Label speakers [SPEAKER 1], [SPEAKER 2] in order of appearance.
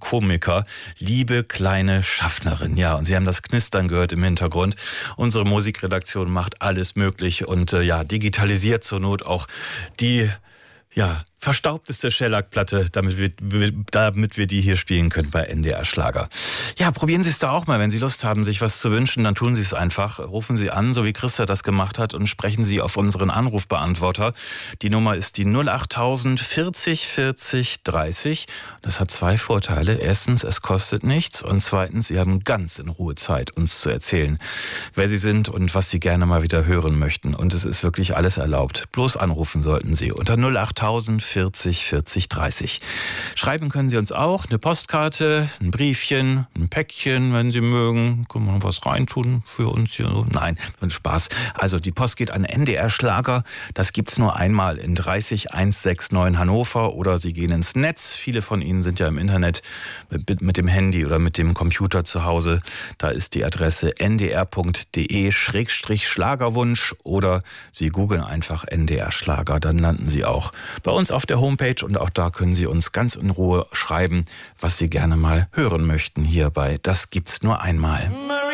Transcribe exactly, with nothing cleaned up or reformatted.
[SPEAKER 1] Komiker, liebe kleine Schaffnerin. Ja, und Sie haben das Knistern gehört im Hintergrund. Unsere Musikredaktion macht alles möglich und äh, ja, digitalisiert zur Not auch die ja, verstaubteste Shellac-Platte, damit wir, damit wir die hier spielen können bei N D R Schlager. Ja, probieren Sie es da auch mal. Wenn Sie Lust haben, sich was zu wünschen, dann tun Sie es einfach. Rufen Sie an, so wie Christa das gemacht hat, und sprechen Sie auf unseren Anrufbeantworter. Die Nummer ist die null achttausend vierzig vierzig dreißig. Das hat zwei Vorteile. Erstens, es kostet nichts. Und zweitens, Sie haben ganz in Ruhe Zeit, uns zu erzählen, wer Sie sind und was Sie gerne mal wieder hören möchten. Und es ist wirklich alles erlaubt. Bloß anrufen sollten Sie unter null achttausend vierzig vierzig dreißig. Schreiben können Sie uns auch eine Postkarte, ein Briefchen, ein Päckchen, wenn Sie mögen. Können wir noch was reintun für uns hier? Nein, Spaß. Also die Post geht an N D R Schlager. Das gibt's nur einmal in dreißig einhundertneunundsechzig Hannover, oder Sie gehen ins Netz. Viele von Ihnen sind ja im Internet mit, mit dem Handy oder mit dem Computer zu Hause. Da ist die Adresse n d r punkt d e Schrägstrich Schlagerwunsch, oder Sie googeln einfach N D R Schlager. Dann landen Sie auch bei uns auf der Homepage, und auch da können Sie uns ganz in Ruhe schreiben, was Sie gerne mal hören möchten hier bei Das gibt's nur einmal.